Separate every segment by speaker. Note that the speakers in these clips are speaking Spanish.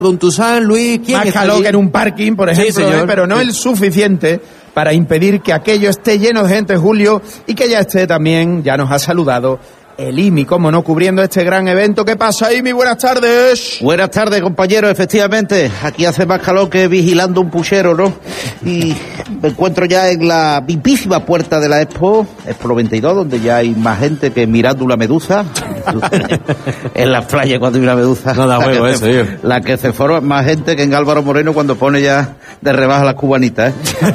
Speaker 1: Don Tusán, Luis, ¿quién
Speaker 2: más
Speaker 1: está
Speaker 2: calor
Speaker 1: allí?
Speaker 2: que en un parking, por ejemplo,
Speaker 1: Sí, señor.
Speaker 2: pero no el suficiente para impedir que aquello esté lleno de gente, Julio, y que ya esté también, ya nos ha saludado el IMI, como no, cubriendo este gran evento. ¿Qué pasa, IMI? Buenas tardes.
Speaker 3: Buenas tardes, compañeros. Efectivamente, aquí hace más calor que vigilando un puchero, ¿no? Y me encuentro ya en la vipísima puerta de la Expo 92, donde ya hay más gente que mirando una medusa. En las playas cuando hay una medusa.
Speaker 1: No da juego eso, tío.
Speaker 3: La que se forma más gente que en Álvaro Moreno cuando pone ya de rebaja las cubanitas, ¿eh?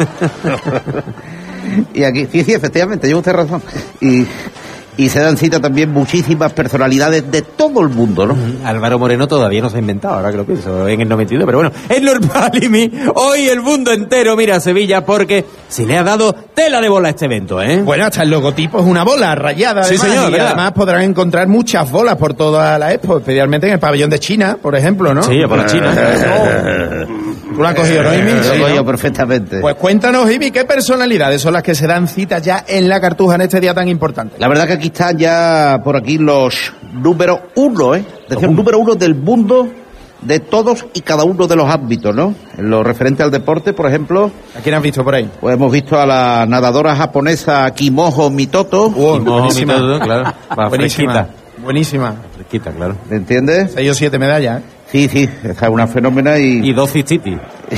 Speaker 3: Y aquí, sí, efectivamente, lleva usted razón. Y se dan cita también muchísimas personalidades de todo el mundo, ¿no?
Speaker 1: Álvaro Moreno todavía no se ha inventado, ahora que lo pienso, en el 92, pero bueno, es normal, Imi. Hoy el mundo entero mira a Sevilla porque se le ha dado tela de bola a este evento, ¿eh?
Speaker 2: Bueno, hasta el logotipo es una bola rayada,
Speaker 1: Sí,
Speaker 2: además,
Speaker 1: señor,
Speaker 2: y
Speaker 1: ¿verdad?
Speaker 2: además podrán encontrar muchas bolas por toda la Expo, especialmente en el pabellón de China, por ejemplo, ¿no?
Speaker 1: Sí, por la China.
Speaker 2: ¿Tú la has cogido, no, IMI?
Speaker 3: Lo
Speaker 2: Sí,
Speaker 3: he
Speaker 2: ¿no?
Speaker 3: cogido perfectamente.
Speaker 2: Pues cuéntanos, IMI, ¿qué personalidades son las que se dan cita ya en la Cartuja en este día tan importante?
Speaker 3: La verdad que aquí están ya por aquí los número uno, ¿eh? Es decir, número uno del mundo de todos y cada uno de los ámbitos, ¿no? En lo referente al deporte, por ejemplo,
Speaker 2: ¿A quién has visto por ahí?
Speaker 3: pues hemos visto a la nadadora japonesa Kimojo Mitoto,
Speaker 2: Buenísima.
Speaker 1: Claro. Va,
Speaker 2: Buenísima.
Speaker 1: fresquita.
Speaker 2: Buenísima.
Speaker 1: Fresquita, claro.
Speaker 3: ¿me entiendes?
Speaker 2: 6 o 7 medallas, ¿eh?
Speaker 3: Sí, sí, esa es una fenómena y...
Speaker 1: Y 2 cistitis.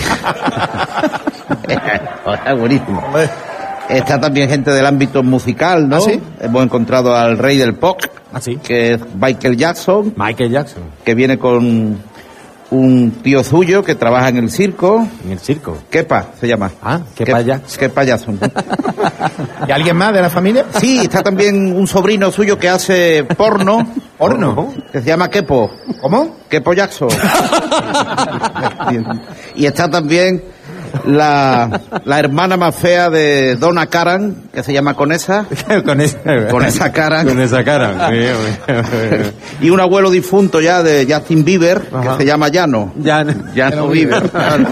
Speaker 3: Buenísimo.
Speaker 2: Hombre,
Speaker 3: Está también gente del ámbito musical, ¿no?
Speaker 2: ¿Ah, sí?
Speaker 3: Hemos encontrado al rey del pop,
Speaker 1: Así.
Speaker 3: que es Michael Jackson,
Speaker 1: Michael Jackson,
Speaker 3: que viene con un tío suyo que trabaja en el circo,
Speaker 1: en el circo.
Speaker 3: Kepa se llama.
Speaker 1: Ah, Kepa Jackson.
Speaker 3: Kepa Jackson.
Speaker 2: ¿Y alguien más de la familia?
Speaker 3: Sí, está también un sobrino suyo que hace porno.
Speaker 2: ¿Porno?
Speaker 3: Que se llama Kepo.
Speaker 2: ¿Cómo?
Speaker 3: Kepo Jackson. Y está también la hermana más fea de Donna Karan, que se llama Conesa.
Speaker 1: Con esa
Speaker 3: Karan.
Speaker 1: Con esa cara.
Speaker 3: Y un abuelo difunto ya de Justin Bieber,
Speaker 1: Ajá.
Speaker 3: que se llama Llano.
Speaker 1: Ya.
Speaker 3: Llano Bieber.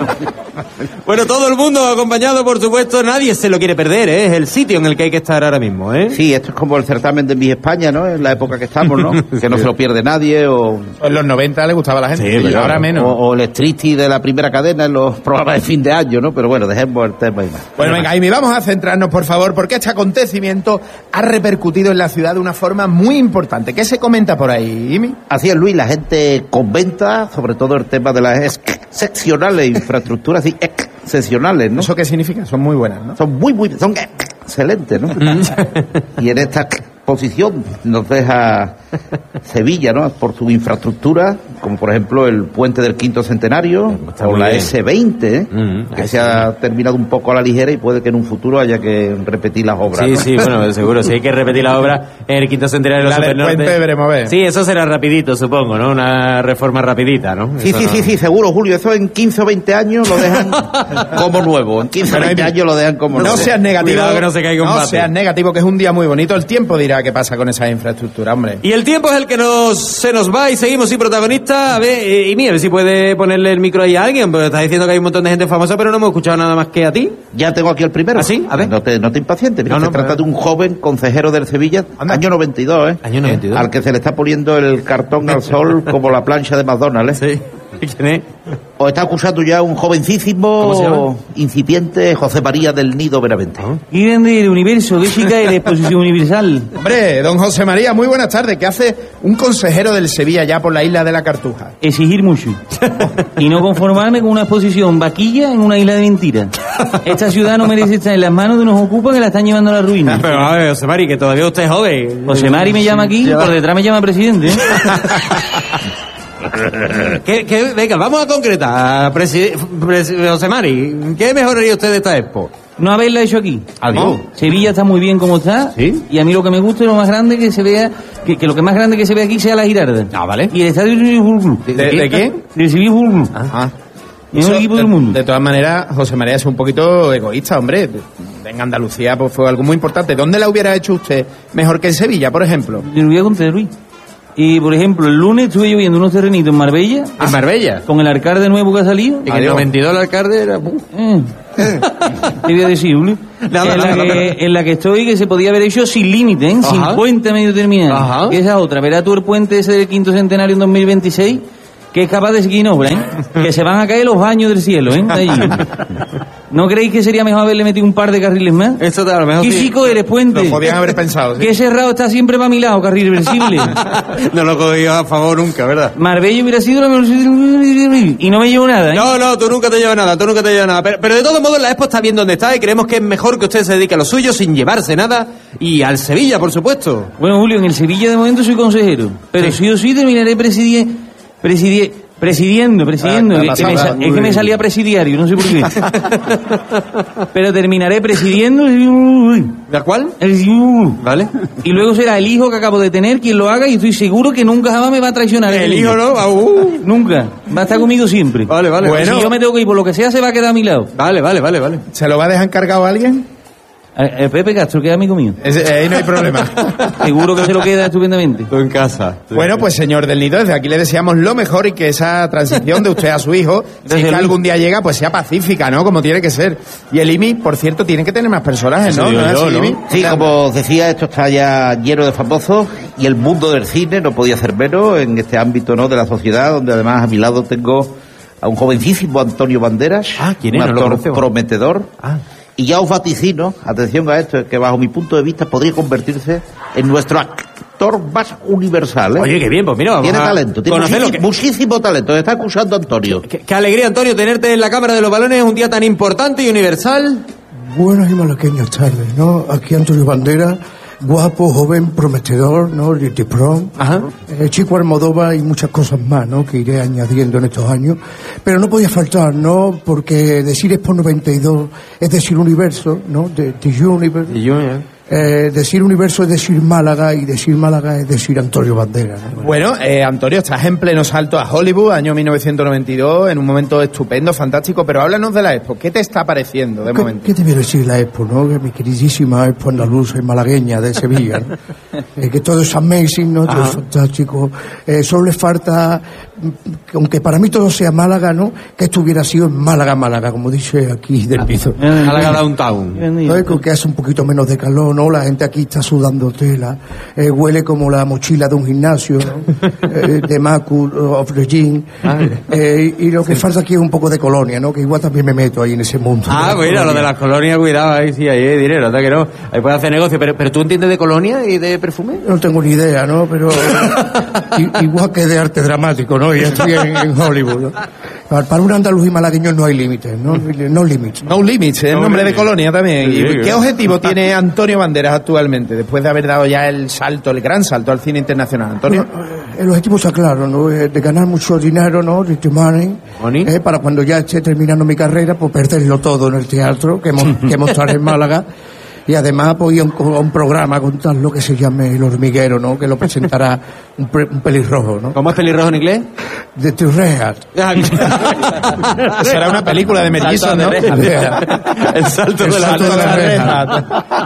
Speaker 1: Bueno, todo el mundo acompañado, por supuesto, nadie se lo quiere perder, ¿eh? Es el sitio en el que hay que estar ahora mismo, ¿eh?
Speaker 3: Sí, esto es como el certamen de Miss España, ¿no? En la época que estamos, ¿no? Que no se lo pierde nadie, o
Speaker 2: En los 90 le gustaba a la gente,
Speaker 1: Sí,
Speaker 2: y
Speaker 1: pero
Speaker 2: ahora menos.
Speaker 3: o el striptease de la primera cadena en los programas de fin de año, ¿no? Pero bueno, dejemos el tema y más.
Speaker 2: Bueno, venga, Amy, vamos a centrarnos, por favor, porque este acontecimiento ha repercutido en la ciudad de una forma muy importante. ¿Qué se comenta por ahí, Amy?
Speaker 3: Así es, Luis, la gente comenta sobre todo el tema de las excepcionales infraestructuras y excepcionales, ¿no?
Speaker 2: ¿Eso qué significa? Son muy buenas, ¿no?
Speaker 3: Son son excelentes, ¿no? Y en esta exposición nos deja Sevilla, ¿no? Por su infraestructura, como por ejemplo el puente del Quinto Centenario,
Speaker 1: Está
Speaker 3: o
Speaker 1: muy
Speaker 3: la
Speaker 1: bien.
Speaker 3: S20, ¿eh? Que
Speaker 1: la
Speaker 3: se ha terminado un poco a la ligera y puede que en un futuro haya que repetir las obras.
Speaker 1: Sí,
Speaker 3: ¿no?
Speaker 1: sí, bueno, seguro. Si hay que repetir la obra en el Quinto Centenario de los
Speaker 2: La del
Speaker 1: Supernorte.
Speaker 2: puente veremos a ver.
Speaker 1: Sí, eso será rapidito, supongo, ¿no? Una reforma rapidita, ¿no?
Speaker 3: Sí,
Speaker 1: Eso
Speaker 3: sí,
Speaker 1: no-
Speaker 3: sí, sí, seguro, Julio. Eso en 15 o 20 años lo dejan como nuevo. En 15 o
Speaker 2: Pero
Speaker 3: 20 años lo dejan como
Speaker 2: No
Speaker 3: nuevo.
Speaker 2: seas negativo.
Speaker 1: Cuidado que no se caiga un
Speaker 2: No
Speaker 1: bate.
Speaker 2: seas negativo, que es un día muy bonito. El tiempo dirá qué pasa con esa infraestructura, hombre.
Speaker 1: Y el tiempo es el que se nos va y seguimos sin protagonista. A ver, y mira, a ver si puede ponerle el micro ahí a alguien, porque estás diciendo que hay un montón de gente famosa, pero no hemos escuchado nada más que a ti.
Speaker 3: Ya tengo aquí el primero.
Speaker 1: ¿Ah, sí? A ver.
Speaker 3: No te impacientes. Mira,
Speaker 1: No,
Speaker 3: se
Speaker 1: no,
Speaker 3: trata
Speaker 1: pero-
Speaker 3: de un joven consejero del Sevilla,
Speaker 2: Anda.
Speaker 3: año 92, ¿eh?
Speaker 1: Año 92.
Speaker 3: Al que se le está poniendo el cartón al sol como la plancha de McDonald's, ¿eh?
Speaker 1: Sí. ¿Quién es?
Speaker 3: O está acusando ya un jovencísimo,
Speaker 1: ¿Cómo se llama?
Speaker 3: incipiente José María del Nido Benavente.
Speaker 4: Y grande del universo, qué chica de la exposición universal.
Speaker 2: Hombre, don José María, muy buenas tardes. ¿Qué hace un consejero del Sevilla ya por la isla de la Cartuja?
Speaker 4: Exigir mucho. Y no conformarme con una exposición vaquilla en una isla de mentiras. Esta ciudad no merece estar en las manos de unos ocupas que la están llevando a la ruina.
Speaker 1: Pero a ver, José Mari, que todavía usted es joven.
Speaker 4: José Mari me llama aquí, por detrás me llama presidente. ¿eh?
Speaker 1: Venga, vamos a concretar. José Mari, ¿qué mejoraría usted de esta expo?
Speaker 4: No haberla hecho aquí.
Speaker 1: Adiós.
Speaker 4: Sevilla está muy bien como está.
Speaker 1: ¿Sí?
Speaker 4: Y a mí lo que me gusta es lo más grande que se vea, que lo que más grande que se vea aquí sea la Girarda.
Speaker 1: Ah, vale.
Speaker 4: Y el estadio del Sevilla Fútbol Club.
Speaker 2: ¿De quién?
Speaker 4: Del Sevilla Fútbol Club.
Speaker 2: Ah.
Speaker 4: Mejor
Speaker 2: Eso,
Speaker 4: equipo del mundo.
Speaker 2: De todas maneras, José María es un poquito egoísta, hombre. En Andalucía pues fue algo muy importante. ¿Dónde la hubiera hecho usted mejor que en Sevilla, por ejemplo?
Speaker 4: Te lo voy a contar, Luis. Y por ejemplo, el lunes estuve yo viendo unos terrenitos en Marbella.
Speaker 1: ¿En Marbella?
Speaker 4: Con el alcalde nuevo que ha salido.
Speaker 1: Y que en el 92 el alcalde era...
Speaker 4: Te voy a decir, Julio.
Speaker 1: Nada,
Speaker 4: En la que estoy, que se podía haber hecho sin límite, ¿eh?
Speaker 1: Ajá.
Speaker 4: Sin puente medio terminado.
Speaker 1: Ajá.
Speaker 4: Esa otra. Verá tú el puente ese del Quinto Centenario en 2026, que es capaz de seguir en obra, ¿eh? Que se van a caer los baños del cielo, ¿eh? Allí. ¿No creéis que sería mejor haberle metido un par de carriles más?
Speaker 1: Eso a lo mejor
Speaker 4: ¿Qué
Speaker 1: sí.
Speaker 4: chico eres, Puente?
Speaker 2: Lo podían haber pensado, sí.
Speaker 4: Qué cerrado está siempre para mi lado, carril reversible.
Speaker 1: No lo cogía a favor nunca, ¿verdad?
Speaker 4: Marbella hubiera sido la mejor... Y no me llevo nada, ¿eh?
Speaker 1: No, tú nunca te llevas nada, Pero de todos modos la Expo está bien donde está y creemos que es mejor que usted se dedique a lo suyo sin llevarse nada y al Sevilla, por supuesto.
Speaker 4: Bueno, Julio, en el Sevilla de momento soy consejero, pero sí o sí terminaré presidiendo. Es que me salía presidiario, no sé por qué. Pero terminaré presidiendo.
Speaker 1: ¿De cuál? Vale.
Speaker 4: Y luego será el hijo que acabo de tener quien lo haga y estoy seguro que nunca jamás me va a traicionar.
Speaker 1: El hijo, ¿no?
Speaker 4: Nunca. Va a estar conmigo siempre.
Speaker 1: Vale.
Speaker 2: Bueno.
Speaker 4: Si yo me tengo que ir por lo que sea, se va a quedar a mi lado.
Speaker 1: Vale.
Speaker 2: ¿Se lo va a dejar encargado a alguien?
Speaker 4: Pepe Castro, que es amigo mío.
Speaker 2: Ahí no hay problema.
Speaker 4: Seguro que se lo queda estupendamente.
Speaker 1: Tú en casa.
Speaker 2: Bueno, pues señor del Nido, desde aquí le deseamos lo mejor y que esa transición de usted a su hijo, si es que algún día llega, pues sea pacífica, ¿no? Como tiene que ser. Y el IMI, por cierto, tiene que tener más personajes, ¿no?
Speaker 1: Eso digo
Speaker 2: ¿No es
Speaker 1: yo,
Speaker 2: así,
Speaker 1: ¿no?
Speaker 2: IMI?
Speaker 3: Sí, como os decía, esto está ya lleno de famosos y el mundo del cine no podía ser menos en este ámbito, ¿no?, de la sociedad, donde además a mi lado tengo a un jovencísimo Antonio Banderas,
Speaker 1: ¿quién es?
Speaker 3: un
Speaker 1: No lo
Speaker 3: actor
Speaker 1: conocemos.
Speaker 3: prometedor. Y ya os vaticino, atención a esto, que bajo mi punto de vista podría convertirse en nuestro actor más universal, ¿eh?
Speaker 1: Oye, qué bien, pues mira, vamos
Speaker 3: Tiene
Speaker 1: a
Speaker 3: talento, tiene
Speaker 1: conocerlo.
Speaker 3: muchísimo talento. Está acusando Antonio.
Speaker 1: Qué alegría, Antonio, tenerte en la Cámara de los Balones, un día tan importante y universal.
Speaker 5: Buenas y malagueñas tardes, ¿no? Aquí Antonio Banderas, guapo, joven, prometedor, ¿no? De prom,
Speaker 1: Ajá.
Speaker 5: Chico Almodóvar y muchas cosas más, ¿no? Que iré añadiendo en estos años. Pero no podía faltar, ¿no? Porque decir Expo 92 es decir universo, ¿no? The Universe.
Speaker 1: Y yo,
Speaker 5: Decir universo es decir Málaga y decir Málaga es decir Antonio Banderas, ¿no?
Speaker 2: Bueno, Antonio, estás en pleno salto a Hollywood, año 1992, en un momento estupendo, fantástico, pero háblanos de la Expo. ¿Qué te está pareciendo de momento?
Speaker 5: ¿Qué te quiero decir la Expo, no? Que mi queridísima Expo andaluza y malagueña de Sevilla, ¿no? Que todo es amazing, ¿no? Todo es fantástico. Solo le falta, aunque para mí todo sea Málaga, ¿no? Que esto hubiera sido en Málaga, como dice aquí del piso.
Speaker 1: Málaga Downtown.
Speaker 5: ¿Sabes? Con que hace un poquito menos de calor, ¿no? La gente aquí está sudando tela, huele como la mochila de un gimnasio, ¿no? De Macu, of the Gym. Y lo que falta aquí es un poco de colonia, ¿no? Que igual también me meto ahí en ese mundo.
Speaker 1: Mira, lo de las colonias, cuidado, ahí sí, ahí hay dinero, hasta que no, ahí puedes hacer negocio, pero ¿tú entiendes de colonia y de perfume?
Speaker 5: No tengo ni idea, ¿no? Pero igual que de arte dramático, ¿no? Y estoy en Hollywood, ¿no? Para un andaluz y malagueño no hay límites, ¿no? No límites.
Speaker 2: No Limits, el nombre de colonia también.
Speaker 1: Sí,
Speaker 2: ¿Y qué objetivo tiene Antonio Banderas actualmente, después de haber dado ya el gran salto al cine internacional, Antonio?
Speaker 5: El objetivo está claro, ¿no? De ganar mucho dinero, ¿no? De money. Para cuando ya esté terminando mi carrera, pues perderlo todo en el teatro que mostraré en Málaga. Y además pues ir a un programa a contar lo que se llame El Hormiguero, ¿no? Que lo presentará un pelirrojo, ¿no?
Speaker 1: ¿Cómo es pelirrojo en inglés?
Speaker 5: De Tirreat.
Speaker 2: Será una película de mellizos, ¿no?
Speaker 1: El salto de la
Speaker 2: reja.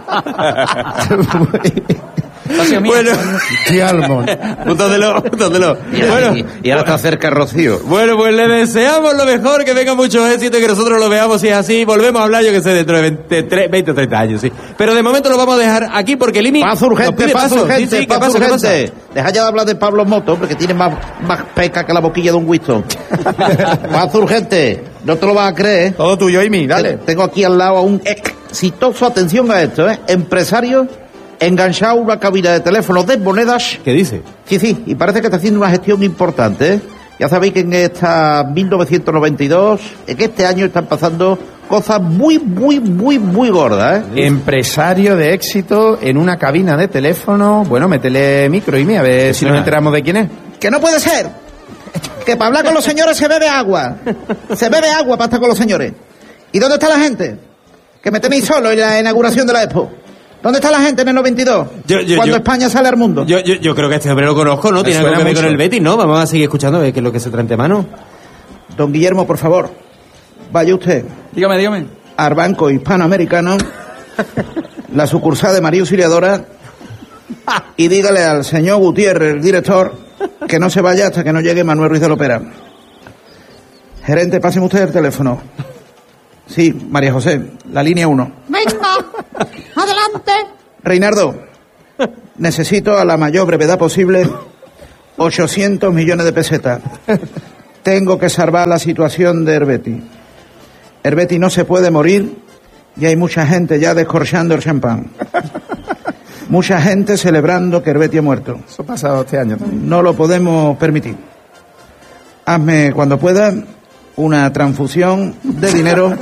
Speaker 1: Bueno, Púntatelo. Bueno,
Speaker 3: Y ahora está cerca Rocío.
Speaker 1: bueno, pues le deseamos lo mejor, que venga mucho éxito y que nosotros lo veamos si es así. Volvemos a hablar, yo que sé, dentro de 20 o 30 años, sí. Pero de momento lo vamos a dejar aquí porque el IMI...
Speaker 3: Paz urgente, paz urgente,
Speaker 1: ¿qué
Speaker 3: paz
Speaker 1: pasa?
Speaker 3: urgente. Deja ya de hablar de Pablo Moto, hombre, que tiene más peca que la boquilla de un Winston. Paz urgente, no te lo vas a creer.
Speaker 2: Todo tuyo, Amy, dale.
Speaker 3: Tengo aquí al lado a un exitoso, atención a esto, empresario enganchado a una cabina de teléfono de monedas.
Speaker 1: ¿Qué dice?
Speaker 3: Sí, y parece que está haciendo una gestión importante, ¿eh? Ya sabéis que en esta 1992, en este año están pasando cosas muy gordas, ¿eh?
Speaker 2: Empresario de éxito en una cabina de teléfono. Bueno, métele micro, Amy, a ver si nos enteramos de quién es.
Speaker 3: Que no puede ser. Que para hablar con los señores se bebe agua. Se bebe agua para estar con los señores. ¿Y dónde está la gente? Que me tenéis solo en la inauguración de la Expo. ¿Dónde está la gente en el 92? Cuando España sale al mundo.
Speaker 1: Yo creo que este hombre lo conozco, ¿no? Tiene algo que ver con el Betis, ¿no? Vamos a seguir escuchando qué es lo que se trae ante mano.
Speaker 3: Don Guillermo, por favor, vaya usted
Speaker 4: Dígame.
Speaker 3: al Banco Hispanoamericano, la sucursal de María Auxiliadora, y dígale al señor Gutiérrez, el director, que no se vaya hasta que no llegue Manuel Ruiz de Lopera. Gerente, páseme usted el teléfono. Sí, María José, la línea 1.
Speaker 6: Venga, adelante.
Speaker 3: Reinaldo, necesito a la mayor brevedad posible 800 millones de pesetas. tengo que salvar la situación de Herbeti. Herbeti no se puede morir y hay mucha gente ya descorchando el champán. Mucha gente celebrando que Herbeti ha muerto.
Speaker 2: Eso ha pasado este año también.
Speaker 3: No lo podemos permitir. Hazme cuando puedas una transfusión de dinero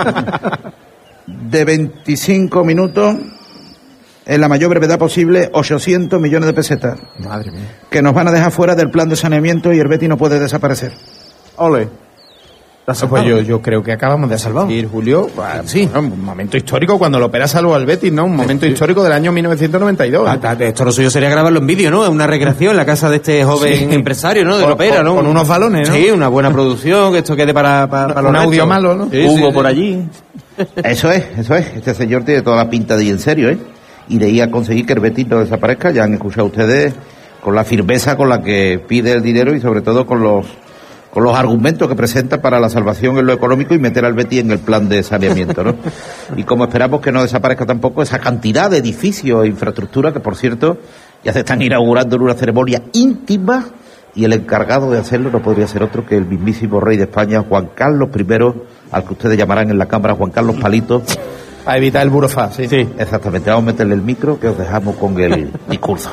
Speaker 3: de 25 minutos en la mayor brevedad posible, 800 millones de pesetas.
Speaker 2: Madre mía.
Speaker 3: Que nos van a dejar fuera del plan de saneamiento y Herbeti no puede desaparecer.
Speaker 2: Ole. Pues yo creo que acabamos de salvar. Julio, sí, un momento histórico cuando lo opera salvo al Betis, ¿no? Un momento histórico del año 1992.
Speaker 1: Esto lo suyo sería grabarlo en vídeo, ¿no? Una recreación en la casa de este joven empresario, ¿no? De la ópera, ¿no?
Speaker 2: Con unos balones, ¿no?
Speaker 1: Sí, una buena producción, que esto quede para los
Speaker 2: un audio
Speaker 1: restos.
Speaker 2: malo, ¿no?
Speaker 1: Sí,
Speaker 4: Hugo por allí.
Speaker 3: Eso es. Este señor tiene toda la pinta de ir en serio, ¿eh? Y de ir a conseguir que Herbeti no desaparezca. Ya han escuchado ustedes con la firmeza con la que pide el dinero y sobre todo con los argumentos que presenta para la salvación en lo económico y meter al Betis en el plan de saneamiento, ¿no? Y como esperamos que no desaparezca tampoco esa cantidad de edificios e infraestructura que, por cierto, ya se están inaugurando en una ceremonia íntima y el encargado de hacerlo no podría ser otro que el mismísimo rey de España, Juan Carlos I, al que ustedes llamarán en la Cámara Juan Carlos Palito.
Speaker 2: Para evitar el burofax, sí.
Speaker 3: Exactamente, vamos a meterle el micro que os dejamos con el discurso.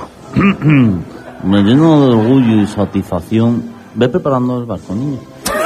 Speaker 4: Me lleno de orgullo y satisfacción. Ve preparando el barco, niño.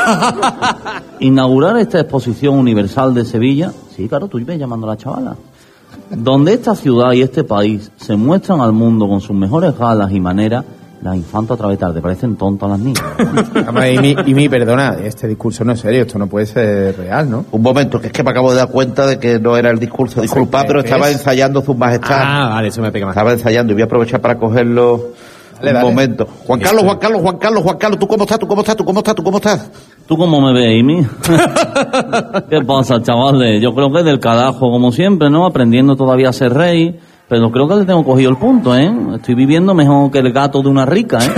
Speaker 4: Inaugurar esta exposición universal de Sevilla, sí, claro, tú ves llamando a la chavala, donde esta ciudad y este país se muestran al mundo con sus mejores galas y maneras. Las infantas otra vez tarde, parecen tontas las niñas.
Speaker 2: Perdona, este discurso no es serio, esto no puede ser real, ¿no?
Speaker 3: Un momento, que es que me acabo de dar cuenta de que no era el discurso. Disculpad, pero estaba ensayando su majestad.
Speaker 1: Ah, vale, eso me pega más.
Speaker 3: Estaba ensayando y voy a aprovechar para cogerlo.
Speaker 2: Dale.
Speaker 3: Momento. Juan Carlos, ¿tú cómo estás?
Speaker 4: ¿Tú cómo me ves, Amy? ¿Qué pasa, chavales? Yo creo que del carajo, como siempre, ¿no? Aprendiendo todavía a ser rey. Pero creo que le tengo cogido el punto, ¿eh? Estoy viviendo mejor que el gato de una rica, ¿eh?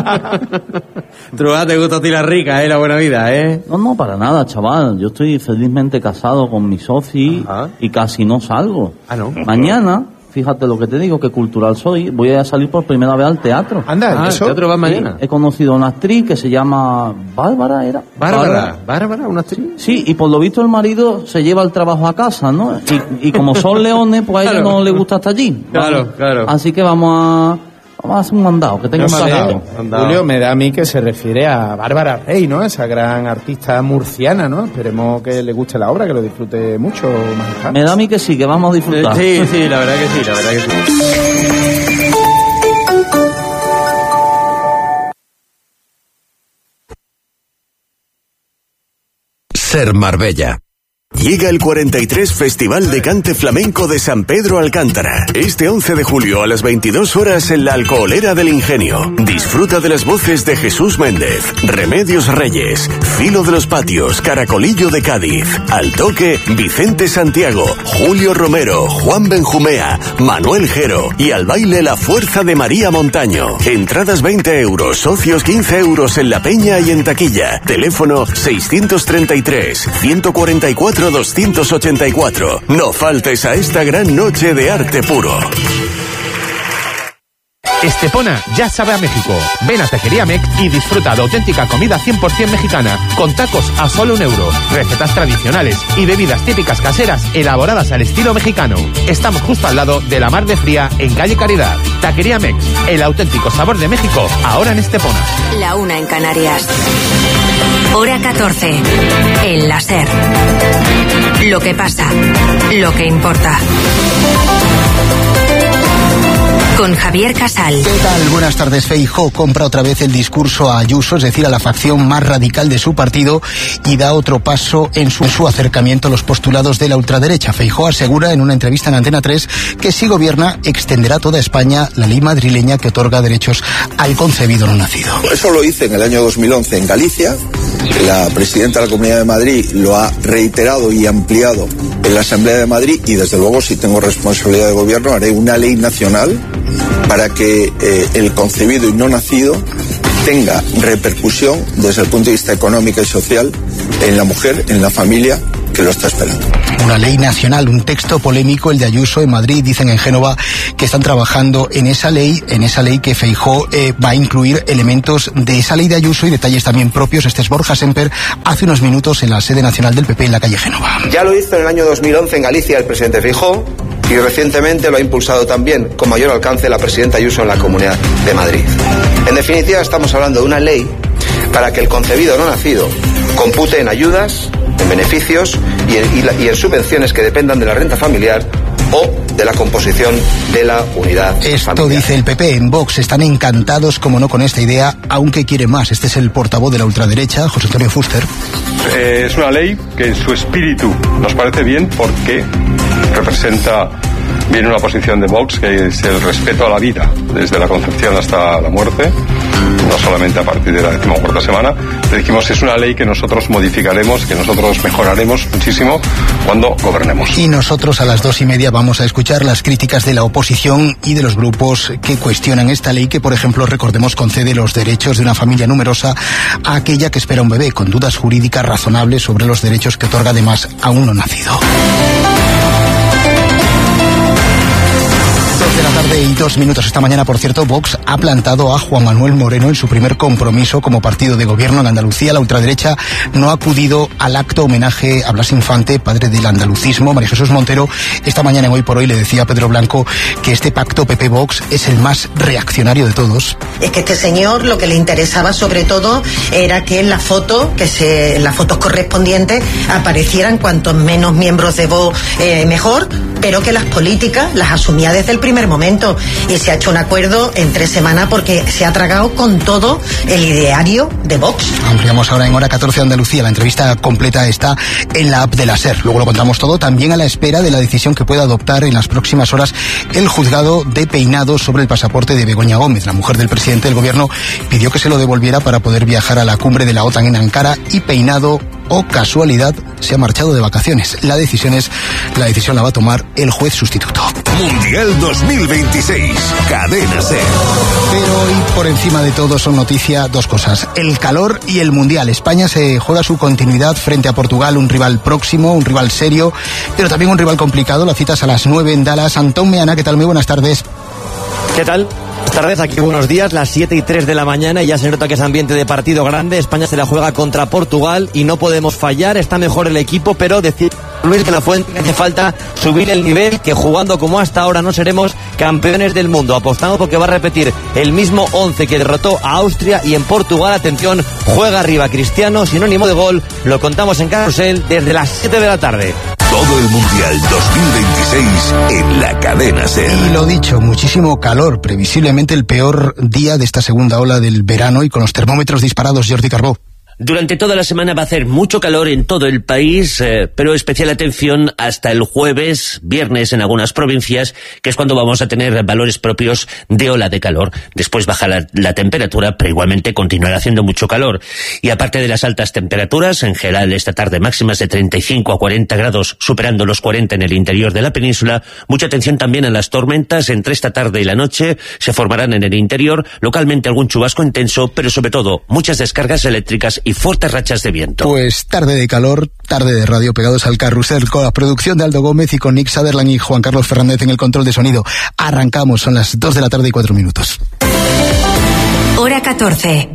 Speaker 1: Truá, te gusta a ti la rica, la buena vida, ¿eh?
Speaker 4: No, para nada, chaval. Yo estoy felizmente casado con mi soci y casi no salgo.
Speaker 1: Ah, ¿no?
Speaker 4: Mañana, fíjate lo que te digo, que cultural soy, voy a salir por primera vez al teatro.
Speaker 2: Anda,
Speaker 1: ¿el teatro va mañana?
Speaker 4: He conocido a una actriz que se llama Bárbara, ¿era?
Speaker 1: ¿Bárbara? ¿Una actriz?
Speaker 4: Sí, y por lo visto el marido se lleva el trabajo a casa, ¿no? Y como son leones, pues a ella no le gusta hasta allí.
Speaker 1: Claro.
Speaker 4: Así que vamos a hacer un mandado, que tengo un mandado.
Speaker 2: Julio, me da a mí que se refiere a Bárbara Rey, ¿no? Esa gran artista murciana, ¿no? Esperemos que le guste la obra, que lo disfrute mucho, majestad.
Speaker 4: Me da a mí que sí, que vamos a disfrutar.
Speaker 1: Sí, la verdad que sí.
Speaker 7: Ser Marbella. Llega el 43 Festival de Cante Flamenco de San Pedro Alcántara. Este 11 de julio a las 22 horas en la Alcoholera del Ingenio. Disfruta de las voces de Jesús Méndez, Remedios Reyes, Filo de los Patios, Caracolillo de Cádiz, Al Toque, Vicente Santiago, Julio Romero, Juan Benjumea, Manuel Jero y al baile La Fuerza de María Montaño. Entradas 20 euros, socios 15 euros en La Peña y en taquilla. Teléfono 633-144-284. No faltes a esta gran noche de arte puro.
Speaker 8: Estepona ya sabe a México. Ven a Taquería Mec y disfruta de auténtica comida 100% mexicana, con tacos a solo €1, recetas tradicionales y bebidas típicas caseras elaboradas al estilo mexicano. Estamos justo al lado de la Mar de Fría, en calle Caridad. Taquería Mex, el auténtico sabor de México, ahora en Estepona.
Speaker 9: La 1 en Canarias. Hora 14. El láser. Lo que pasa, lo que importa. Con Javier Casal.
Speaker 10: ¿Qué tal? Buenas tardes. Feijóo compra otra vez el discurso a Ayuso, es decir, a la facción más radical de su partido, y da otro paso en su acercamiento a los postulados de la ultraderecha. Feijóo asegura en una entrevista en Antena 3 que si gobierna extenderá a toda España la ley madrileña que otorga derechos al concebido no nacido.
Speaker 11: Eso lo hice en el año 2011 en Galicia. La presidenta de la Comunidad de Madrid lo ha reiterado y ampliado en la Asamblea de Madrid, y desde luego, si tengo responsabilidad de gobierno, haré una ley nacional para que el concebido y no nacido tenga repercusión desde el punto de vista económico y social en la mujer, en la familia que lo está esperando.
Speaker 10: Una ley nacional, un texto polémico, el de Ayuso en Madrid. Dicen en Génova que están trabajando en esa ley que Feijóo va a incluir elementos de esa ley de Ayuso y detalles también propios. Este es Borja Semper hace unos minutos en la sede nacional del PP en la calle Génova.
Speaker 12: Ya lo hizo en el año 2011 en Galicia el presidente Feijóo y recientemente lo ha impulsado también con mayor alcance la presidenta Ayuso en la Comunidad de Madrid. En definitiva, estamos hablando de una ley para que el concebido no nacido compute en ayudas, en beneficios y en subvenciones que dependan de la renta familiar o de la composición de la unidad
Speaker 10: Esto
Speaker 12: familiar.
Speaker 10: Dice el PP. En Vox están encantados, como no, con esta idea, aunque quiere más. Este es el portavoz de la ultraderecha, José Antonio Fuster.
Speaker 13: Es una ley que en su espíritu nos parece bien porque representa bien una posición de Vox, que es el respeto a la vida, desde la concepción hasta la muerte, no solamente a partir de la 14ª semana. Le dijimos que es una ley que nosotros modificaremos, que nosotros mejoraremos muchísimo cuando gobernemos.
Speaker 10: Y nosotros a las 2:30 vamos a escuchar las críticas de la oposición y de los grupos que cuestionan esta ley que, por ejemplo, recordemos, concede los derechos de una familia numerosa a aquella que espera un bebé, con dudas jurídicas razonables sobre los derechos que otorga además a un no nacido. 2 de la tarde y 2 minutos. Esta mañana, por cierto, Vox ha plantado a Juan Manuel Moreno en su primer compromiso como partido de gobierno en Andalucía. La ultraderecha no ha acudido al acto homenaje a Blas Infante, padre del andalucismo. María Jesús Montero esta mañana en Hoy por Hoy le decía a Pedro Blanco que este pacto PP-Vox es el más reaccionario de todos.
Speaker 14: Es que este señor lo que le interesaba sobre todo era que en la foto, en las fotos correspondientes aparecieran cuantos menos miembros de Vox mejor, pero que las políticas las asumía desde el primer momento, y se ha hecho un acuerdo en 3 semanas porque se ha tragado con todo el ideario de Vox.
Speaker 10: Ampliamos ahora en Hora 14 Andalucía. La entrevista completa está en la app de la SER. Luego lo contamos todo, también a la espera de la decisión que pueda adoptar en las próximas horas el juzgado de Peinado sobre el pasaporte de Begoña Gómez. La mujer del presidente del gobierno pidió que se lo devolviera para poder viajar a la cumbre de la OTAN en Ankara, y Peinado, casualidad, se ha marchado de vacaciones. La decisión la va a tomar el juez sustituto.
Speaker 7: Mundial 2026, Cadena SER.
Speaker 10: Pero hoy, por encima de todo, son noticia 2 cosas: el calor y el Mundial. España se juega su continuidad frente a Portugal, un rival próximo, un rival serio, pero también un rival complicado. La cita es a las 9 en Dallas. Antón Meana, ¿qué tal? Muy buenas tardes.
Speaker 15: ¿Qué tal? Buenas tardes, aquí buenos días, las 7:03 de la mañana y ya se nota que es ambiente de partido grande. España se la juega contra Portugal y no podemos fallar, está mejor el equipo, pero decir Luis de la Fuente que hace falta subir el nivel, que jugando como hasta ahora no seremos campeones del mundo. Apostamos porque va a repetir el mismo 11 que derrotó a Austria, y en Portugal, atención, juega arriba Cristiano, sinónimo de gol. Lo contamos en Carrusel desde las 7 de la tarde.
Speaker 7: Todo el Mundial 2026 en la Cadena SER.
Speaker 10: Y lo dicho, muchísimo calor, previsiblemente el peor día de esta segunda ola del verano, y con los termómetros disparados. Jordi Carbó.
Speaker 16: Durante toda la semana va a hacer mucho calor en todo el país, pero especial atención hasta el jueves, viernes en algunas provincias, que es cuando vamos a tener valores propios de ola de calor. Después baja la temperatura, pero igualmente continuará haciendo mucho calor. Y aparte de las altas temperaturas, en general esta tarde máximas de 35 a 40 grados, superando los 40 en el interior de la península. Mucha atención también a las tormentas. Entre esta tarde y la noche se formarán en el interior, localmente algún chubasco intenso, pero sobre todo muchas descargas eléctricas y fuertes rachas de viento.
Speaker 10: Pues tarde de calor, tarde de radio, pegados al carrusel, con la producción de Aldo Gómez y con Nick Sutherland y Juan Carlos Fernández en el control de sonido. Arrancamos, son las 2 de la tarde y 4 minutos.
Speaker 9: Hora 14.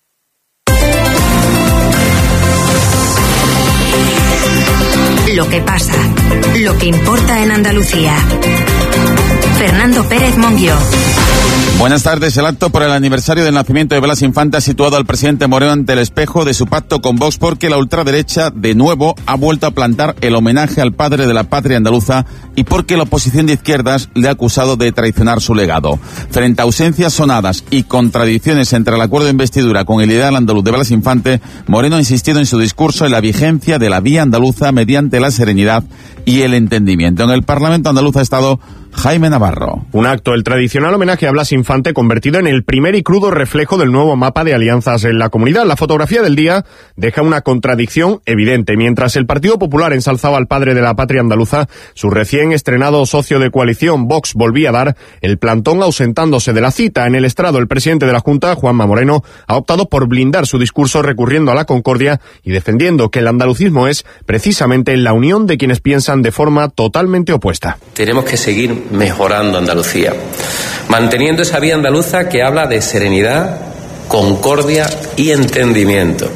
Speaker 9: Lo que pasa, lo que importa en Andalucía. Fernando Pérez Monguió.
Speaker 17: Buenas tardes. El acto por el aniversario del nacimiento de Blas Infante ha situado al presidente Moreno ante el espejo de su pacto con Vox, porque la ultraderecha, de nuevo, ha vuelto a plantar el homenaje al padre de la patria andaluza, y porque la oposición de izquierdas le ha acusado de traicionar su legado. Frente a ausencias sonadas y contradicciones entre el acuerdo de investidura con el ideal andaluz de Blas Infante, Moreno ha insistido en su discurso en la vigencia de la vía andaluza mediante la serenidad y el entendimiento. En el Parlamento andaluz ha estado Jaime Navarro.
Speaker 18: Un acto, el tradicional homenaje a Blas Infante, convertido en el primer y crudo reflejo del nuevo mapa de alianzas en la comunidad. La fotografía del día deja una contradicción evidente. Mientras el Partido Popular ensalzaba al padre de la patria andaluza, su recién estrenado socio de coalición, Vox, volvía a dar el plantón ausentándose de la cita. En el estrado, el presidente de la Junta, Juanma Moreno, ha optado por blindar su discurso recurriendo a la concordia y defendiendo que el andalucismo es precisamente la unión de quienes piensan de forma totalmente opuesta.
Speaker 19: Tenemos que seguir mejorando Andalucía, manteniendo esa vía andaluza que habla de serenidad, concordia y entendimiento.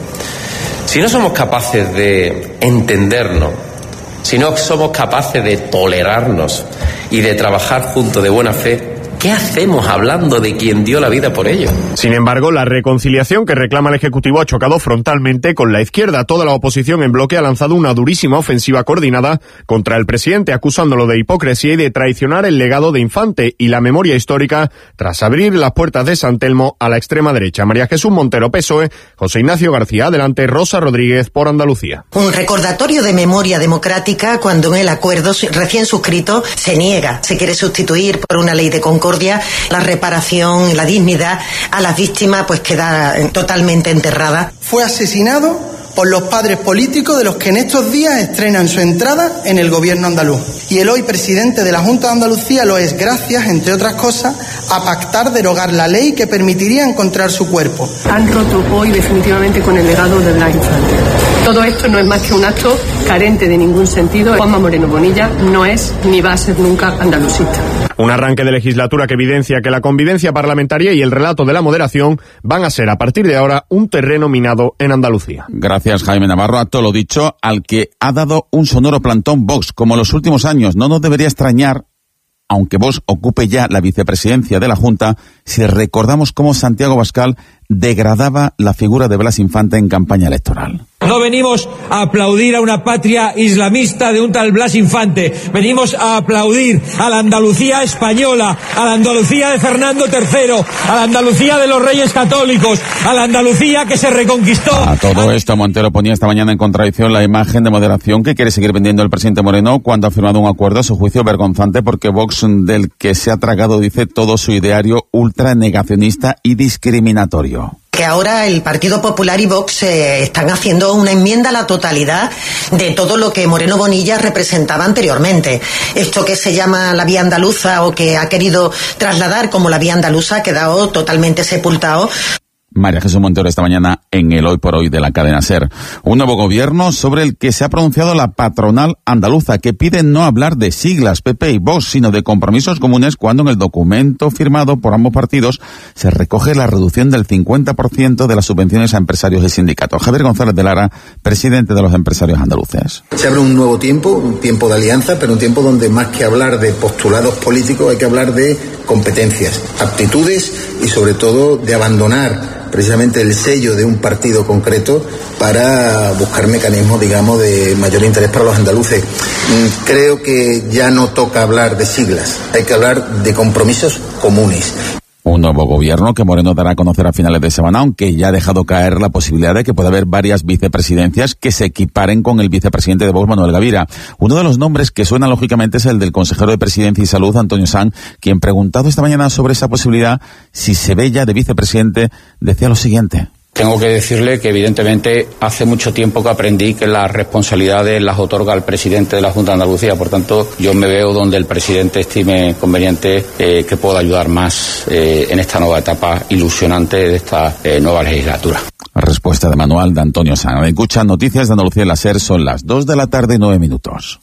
Speaker 19: Si no somos capaces de entendernos, si no somos capaces de tolerarnos y de trabajar juntos de buena fe, ¿qué hacemos hablando de quien dio la vida por ello?
Speaker 18: Sin embargo, la reconciliación que reclama el Ejecutivo ha chocado frontalmente con la izquierda. Toda la oposición en bloque ha lanzado una durísima ofensiva coordinada contra el presidente, acusándolo de hipocresía y de traicionar el legado de Infante y la memoria histórica tras abrir las puertas de San Telmo a la extrema derecha. María Jesús Montero, PSOE, José Ignacio García, adelante, Rosa Rodríguez, por Andalucía.
Speaker 14: Un recordatorio de memoria democrática cuando en el acuerdo recién suscrito se niega, se quiere sustituir por una ley de concordia. La reparación y la dignidad a las víctimas pues queda totalmente enterrada.
Speaker 20: Fue asesinado por los padres políticos de los que en estos días estrenan su entrada en el gobierno andaluz. Y el hoy presidente de la Junta de Andalucía lo es gracias, entre otras cosas, a pactar derogar la ley que permitiría encontrar su cuerpo.
Speaker 21: Han roto hoy definitivamente con el legado de Blas Infante. Todo esto no es más que un acto carente de ningún sentido. Juanma Moreno Bonilla no es ni va a ser nunca andalucista.
Speaker 18: Un arranque de legislatura que evidencia que la convivencia parlamentaria y el relato de la moderación van a ser a partir de ahora un terreno minado en Andalucía.
Speaker 17: Gracias, Jaime Navarro. A todo lo dicho, al que ha dado un sonoro plantón Vox, como en los últimos años. No nos debería extrañar, aunque Vox ocupe ya la vicepresidencia de la Junta, si recordamos cómo Santiago Abascal degradaba la figura de Blas Infante en campaña electoral.
Speaker 22: No venimos a aplaudir a una patria islamista de un tal Blas Infante. Venimos a aplaudir a la Andalucía española, a la Andalucía de Fernando III, a la Andalucía de los Reyes Católicos, a la Andalucía que se reconquistó.
Speaker 17: A todo esto, Montero ponía esta mañana en contradicción la imagen de moderación que quiere seguir vendiendo el presidente Moreno cuando ha firmado un acuerdo a su juicio vergonzante porque Vox, del que se ha tragado, dice, todo su ideario ultranegacionista y discriminatorio.
Speaker 14: Que ahora el Partido Popular y Vox están haciendo una enmienda a la totalidad de todo lo que Moreno Bonilla representaba anteriormente. Esto que se llama la vía andaluza o que ha querido trasladar como la vía andaluza ha quedado totalmente sepultado.
Speaker 17: María Jesús Montero esta mañana en el Hoy por Hoy de la cadena SER. Un nuevo gobierno sobre el que se ha pronunciado la patronal andaluza, que pide no hablar de siglas PP y Vox, sino de compromisos comunes, cuando en el documento firmado por ambos partidos se recoge la reducción del 50% de las subvenciones a empresarios y sindicatos. Javier González de Lara, presidente de los empresarios andaluces.
Speaker 23: Se abre un nuevo tiempo, un tiempo de alianza, pero un tiempo donde más que hablar de postulados políticos hay que hablar de competencias, aptitudes y sobre todo de abandonar precisamente el sello de un partido concreto para buscar mecanismos, digamos, de mayor interés para los andaluces. Creo que ya no toca hablar de siglas, hay que hablar de compromisos comunes.
Speaker 17: Un nuevo gobierno que Moreno dará a conocer a finales de semana, aunque ya ha dejado caer la posibilidad de que pueda haber varias vicepresidencias que se equiparen con el vicepresidente de Vox, Manuel Gavira. Uno de los nombres que suena lógicamente es el del consejero de Presidencia y Salud, Antonio Sanz, quien, preguntado esta mañana sobre esa posibilidad, si se ve ya de vicepresidente, decía lo siguiente.
Speaker 24: Tengo que decirle que evidentemente hace mucho tiempo que aprendí que las responsabilidades las otorga el presidente de la Junta de Andalucía. Por tanto, yo me veo donde el presidente estime conveniente que pueda ayudar más en esta nueva etapa ilusionante de esta nueva legislatura.
Speaker 17: Respuesta de manual de Antonio Sanz. Escuchan Noticias de Andalucía en la SER, son las 2 de la tarde y 9 minutos.